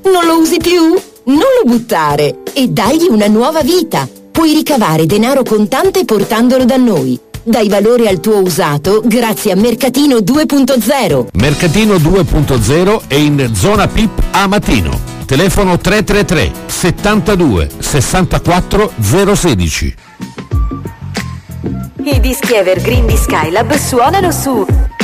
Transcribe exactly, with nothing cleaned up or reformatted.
Non lo usi più? Non lo buttare e dagli una nuova vita. Puoi ricavare denaro contante portandolo da noi. Dai valore al tuo usato grazie a Mercatino due punto zero. Mercatino due punto zero è in zona P I P a Matino. Telefono tre tre tre settantadue sessantaquattro zero sedici. I dischi Evergreen di Skylab suonano su